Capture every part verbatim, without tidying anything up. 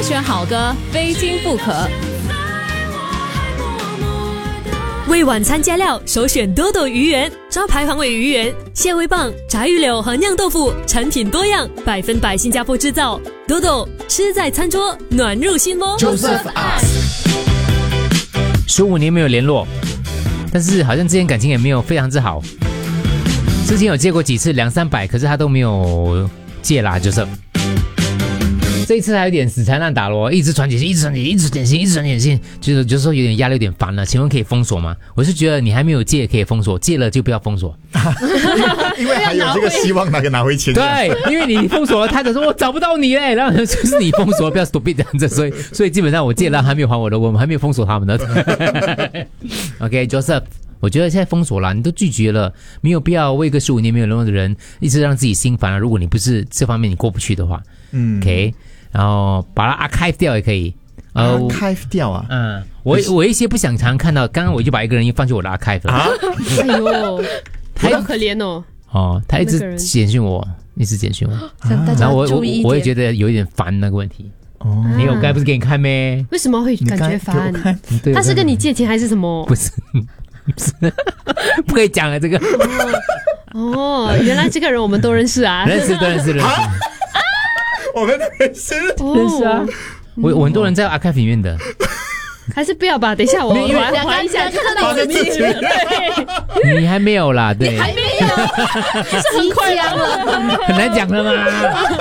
选好歌，非听不可。 为晚餐加料，首选多多鱼圆，招牌黄尾鱼圆、蟹味棒、炸鱼柳和酿豆腐，产品多样，百分百新加坡制造。多多吃在餐桌，暖入心窝。 Joseph Ask， 十五年没有联络，但是好像之前感情也没有非常之好。之前有借过几次两三百，可是他都没有借啦，就是。这一次还有点死缠烂打咯，一直传简讯，一直传简讯，一直简讯，一直传简讯，就是就是说有点压力，有点烦了。请问可以封锁吗？我是觉得你还没有借可以封锁，借了就不要封锁， 因为还有这个希望拿个拿回钱。 对，因为你封锁了，他就说我找不到你嘞，然后就是你封锁，不要 stupid 这样子，所以所以基本上我借了还没有还我的，我们还没有封锁他们的。OK，Joseph。我觉得现在封锁了，你都拒绝了，没有必要为一个十五年没有联络的人一直让自己心烦了。如果你不是这方面你过不去的话，嗯 ，OK， 然后把它 archive 掉也可以， 呃 ，archive 掉啊， 嗯，我我一些不想常看到，刚刚我就把一个人放去我的 archive 了，啊， 哎呦，他好可怜哦， 哦，他一直简讯我，一直简讯我， 啊、 然后我我我也觉得有一点烦那个问题。哦，你我该不是给你看咩？ 为什么会感觉烦？他是跟你借钱还是什么？ 不是。不可以讲了这个哦，原来这个人我们都认识啊， 认识都认识认识，啊、 我们都认识、 哦、认识啊，我我很多人在 archive 里面的， 还是不要吧，等一下我还还一下就看到我的名字， 对，你还没有啦，对， 你还没有，是很快了， 很难讲的嘛，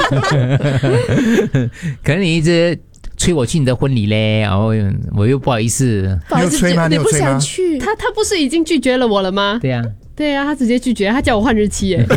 可能你一直。催我去你的婚礼嘞，然后我又不好意思。 你有催吗？你有催吗？ 他他不是已经拒绝了我了吗？ 对呀、啊， 对呀、啊，他直接拒绝，他叫我换日期耶。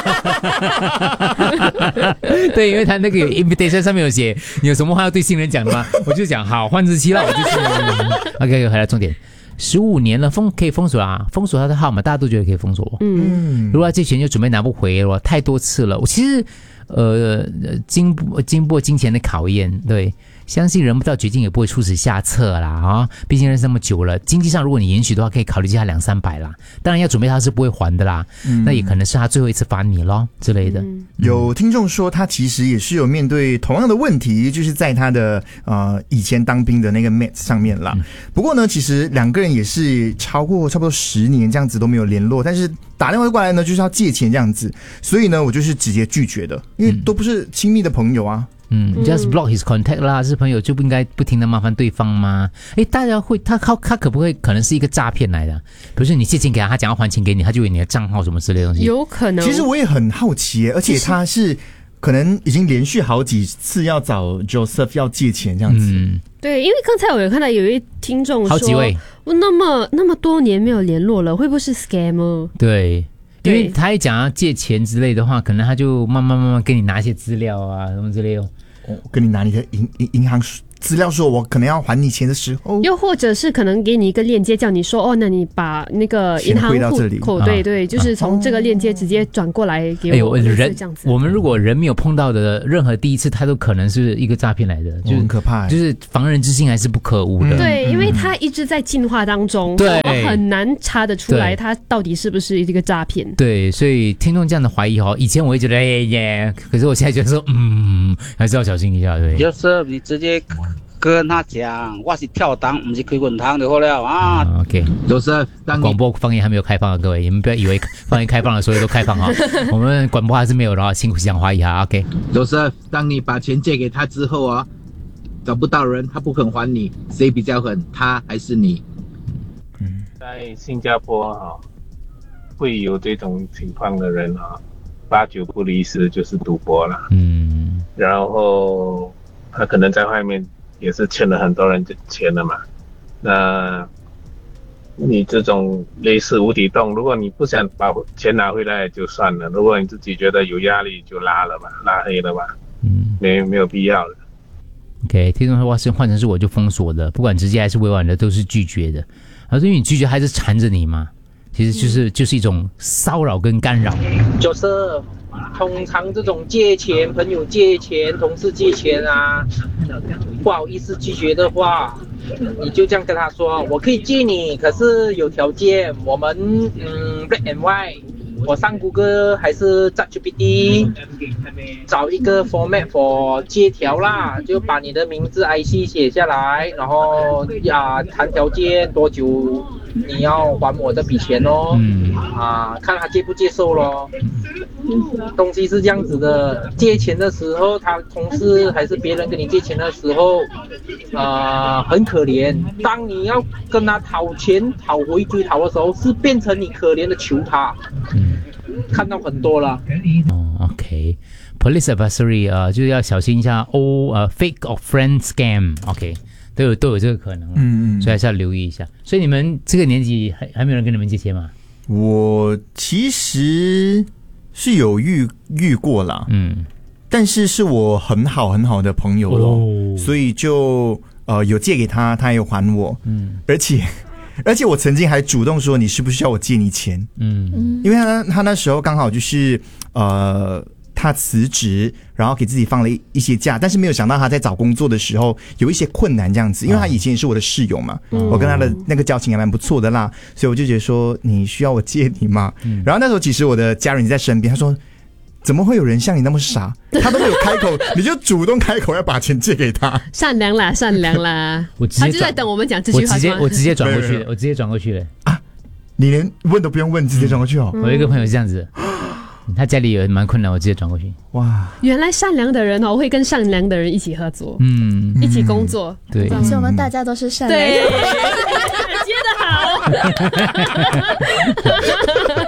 对，因为他那个 invitation 上面有写你有什么话要对新人讲的吗？我就讲好换日期了，我就去。OK， 回来重点。十五年了，封可以封锁啊，封锁他的号码，大家都觉得可以封锁。嗯，如果他这钱就准备拿不回了，太多次了。我其实呃经经过金钱的考验，对。相信人不到绝境也不会出此下策啦啊！毕竟认识那么久了，经济上如果你允许的话，可以考虑借他两三百啦。当然要准备他是不会还的啦，嗯、那也可能是他最后一次烦你咯之类的。嗯、 有听众说他其实也是有面对同样的问题，就是在他的呃以前当兵的那个 mate 上面啦。嗯、不过呢，其实两个人也是超过差不多十年这样子都没有联络，但是打电话过来呢就是要借钱这样子，所以呢我就是直接拒绝的，因为都不是亲密的朋友啊。 嗯 ，just block his contact 啦，是朋友就不应该不停的麻烦对方吗？诶，大家会他他他可不会可能是一个诈骗来的？比如说你借钱给他，他讲要还钱给你，他就有你的账号什么之类的东西。 有可能。 其实我也很好奇耶，而且他是可能已经连续好几次要找 Joseph 要借钱这样子。嗯， 对，因为刚才我有看到有一位听众说， 好几位， 那么那么多年没有联络了，会不会是 scam？ 对。因为他一讲要借钱之类的话，可能他就慢慢慢慢跟你拿一些资料啊什么之类的。 哦，跟你拿你的银银银行资料，说我可能要还你钱的时候， 又或者是可能给你一个链接，叫你说哦，那你把那个银行户口，对对，就是从这个链接直接转过来给我。 哎呦，人这样子， 我们如果人没有碰到的任何第一次，他都可能是一个诈骗来的，就很可怕， 就是防人之心还是不可无的。 对，因为他一直在进化当中， 对， 我很难查得出来他到底是不是这个诈骗。 对，所以听众这样的怀疑哈，以前我会觉得哎耶，可是我现在觉得说嗯，还是要小心一下，对。 就是你直接跟他讲，我是跳档，不是开滚汤就好了啊。 uh, OK， 就是广播方言还没有开放的各位，你们不要以为方言开放了，所有都开放哈。我们广播还是没有的哈，辛苦想怀疑哈。OK， 就是当你把钱借给他之后啊，找不到人，他不肯还你，谁比较狠，他还是你？ 嗯，在新加坡哈、啊，会有这种情况的人啊，八九不离十就是赌博了。嗯，然后他可能在外面也是欠了很多人钱了嘛。那你这种类似无底洞，如果你不想把钱拿回来就算了，如果你自己觉得有压力就拉了吧，拉黑了吧。嗯，没没有必要的。 OK， 听众说话是换成是我就封锁的，不管直接还是委婉的都是拒绝的。而是因为你拒绝还是缠着你嘛，其实就是就是一种骚扰跟干扰。 就是通常这种借钱，朋友借钱，同事借钱啊，不好意思拒绝的话，你就这样跟他说，我可以借你，可是有条件，我们嗯 black and white， 我上谷歌还是 ChatGPT 找一个 format for 借条啦，就把你的名字 I C 写下来，然后呀谈条件多久你要还我这笔钱咯，嗯啊看他接不接受咯。东西是这样子的，借钱的时候他同事还是别人跟你借钱的时候呃很可怜，当你要跟他讨钱讨回追讨的时候是变成你可怜的求他。嗯，看到很多了。 哦 OK Police advisory 呃就是要小心一下 O 呃 fake or friend scam OK 都有都有这个可能，嗯嗯，所以还是要留意一下。所以你们这个年纪还还没有人跟你们借钱吗？ 我其实是有遇遇过啦，嗯，但是是我很好很好的朋友咯，哦，所以就呃有借给他，他也有还我，嗯，而且而且我曾经还主动说你是不是需要我借你钱，嗯，因为他他那时候刚好就是呃。他辞职，然后给自己放了一一些假，但是没有想到他在找工作的时候有一些困难这样子，因为他以前也是我的室友嘛，嗯，我跟他的那个交情还蛮不错的啦，所以我就觉得说你需要我借你嘛，嗯，然后那时候其实我的家人在身边，他说怎么会有人像你那么傻，他都没有开口你就主动开口要把钱借给他， 善良啦善良啦我直接他就在等我们讲这句话， 我直接我直接转过去我直接转过去了啊， 你连问都不用问直接转过去哦， 嗯，我有一个朋友是这样子，他家里有蛮困难，我直接转过去。 哇，原来善良的人哦会跟善良的人一起合作，嗯，一起工作， 嗯，对， 表示我们大家都是善良的。 对，接得好。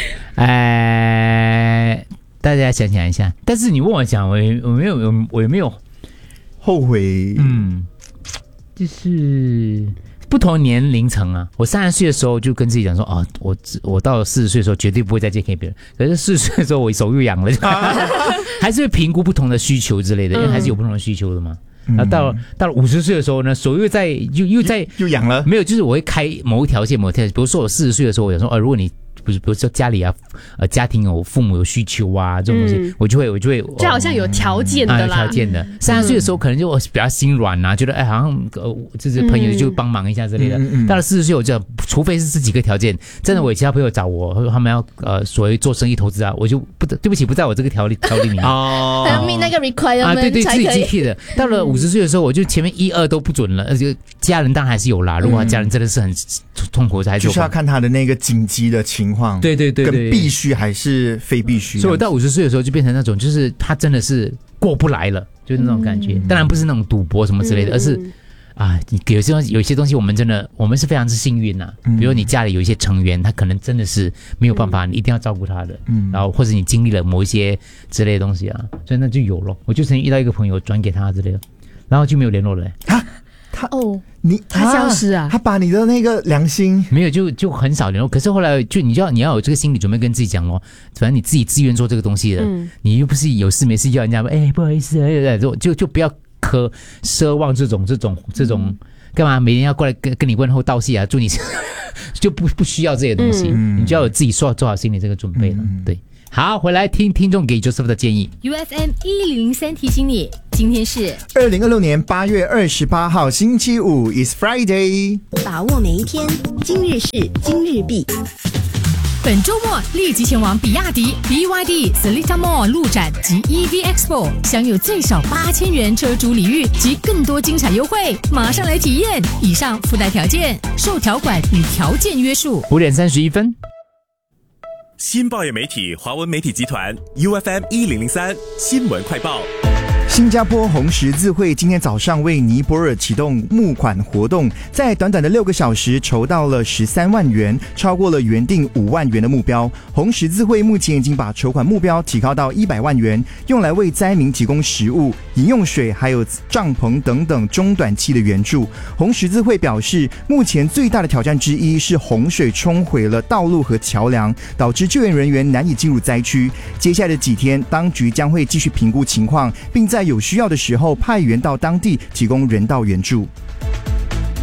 哎，大家想想一下，但是你问我讲，我我没有我有没有后悔？嗯， 就是不同年龄层啊，我三十岁的时候就跟自己讲说，哦，我我到了四十岁的时候绝对不会再借给别人。可是四十岁的时候我手又痒了，还是会评估不同的需求之类的，因为还是有不同的需求的嘛。然后到了到了五十岁的时候呢，手又在又又在又痒了， 没有，就是我会开某一条线，某一条线，比如说我四十岁的时候，我想说，哦，如果你不是比如说家里啊，呃，家庭有父母有需求啊，这种东西，嗯，我就会我就会就好像有条件的啦，啊， 有条件的。三十岁的时候可能就比较心软啊，觉得哎，好像呃，就是朋友就帮忙一下之类的。嗯嗯，到了四十岁，我就除非是这几个条件，真的我有其他朋友找我，他们要呃所谓做生意投资啊，我就不对不起，不在我这个条例条例里面哦，还要 meet 那个 requirement 啊，对对， 才可以自己 G K 的。到了五十岁的时候，我就前面一二都不准了，而且家人当然还是有啦。如果他家人真的是很痛苦，还是就是要看他的那个紧急的情况。 对对对。 跟必须还是非必须， 所以我到五十岁的时候就变成那种，就是他真的是过不来了，就是那种感觉。嗯，当然不是那种赌博什么之类的，嗯，而是啊，有些东西，有些东西我们真的，我们是非常之幸运呐，啊。嗯，比如你家里有一些成员，他可能真的是没有办法，嗯，你一定要照顾他的。嗯，然后或者你经历了某一些之类的东西啊，所以那就有了。我就曾经遇到一个朋友转给他之类的，然后就没有联络了。啊， 他哦。你他消失啊？ 他把你的那个良心没有，就就很少联络。可是后来就你就要你要有这个心理准备，跟自己讲咯，反正你自己自愿做这个东西的，嗯，你又不是有事没事要人家哎不好意思哎，就就就不要苛奢望这种这种这种，嗯，干嘛每天要过来跟跟你问候道谢啊，祝你就不不需要这些东西，嗯，你就要有自己做做好心理这个准备了，嗯，对。好，回来听听众给 Joseph 的建议。 U F M 一零零三提醒你，今天是二零二六年八月二十八号星期五 ，is Friday。 把握每一天，今日事今日毕。 本周末立即前往比亚迪 B Y D Seletar Mall 路展及 E V Expo， 享有最少八千元车主礼遇及更多精彩优惠，马上来体验！以上附带条件受条款与条件约束。 五点三十一分。 新报业媒体华文媒体集团 U F M 一零零三新闻快报。 新加坡红十字会今天早上为尼泊尔启动募款活动，在短短的六个小时筹到了十三万元，超过了原定五万元的目标。红十字会目前已经把筹款目标提高到一百万元，用来为灾民提供食物、饮用水还有帐篷等等中短期的援助。红十字会表示，目前最大的挑战之一是洪水冲毁了道路和桥梁，导致救援人员难以进入灾区。接下来的几天，当局将会继续评估情况，并在有需要的时候派员到当地提供人道援助。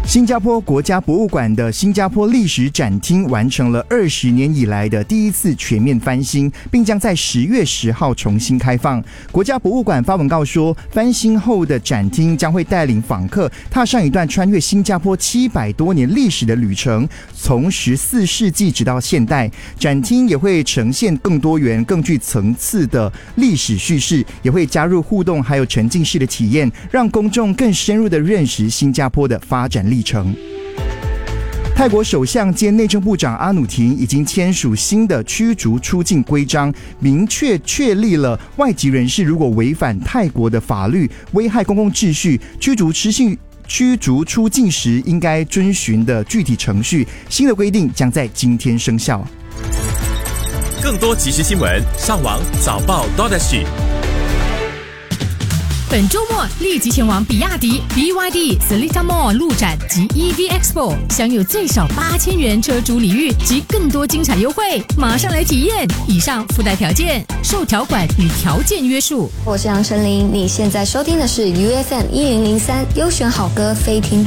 新加坡国家博物馆的新加坡历史展厅完成了二十年以来的第一次全面翻新，并将在十月十号重新开放。国家博物馆发文告说，翻新后的展厅将会带领访客踏上一段穿越新加坡七百多年历史的旅程，从十四世纪直到现代。展厅也会呈现更多元、更具层次的历史叙事，也会加入互动还有沉浸式的体验，让公众更深入地认识新加坡的发展历程。泰国首相兼内政部长阿努廷已经签署新的驱逐出境规章，明确确立了外籍人士如果违反泰国的法律、危害公共秩序、驱逐出境驱逐出境时应该遵循的具体程序。新的规定将在今天生效。 更多即时新闻，上网早报 .sg。 本周末立即前往比亚迪 B Y D Seletar Mall 路展及 E V Expo， 享有最少八千元车主礼遇及更多精彩优惠，马上来体验！以上附带条件，受条款与条件约束。 我是杨丞琳，你现在收听的是 U F M 一零零三优选好歌非听不